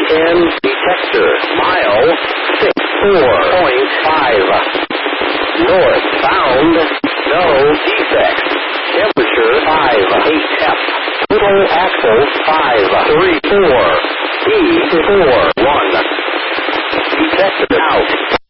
D10 detector. Mile 64.5. Northbound, no defects. Temperature 5.8F. Total axle 5.34. E4.1. Detector out.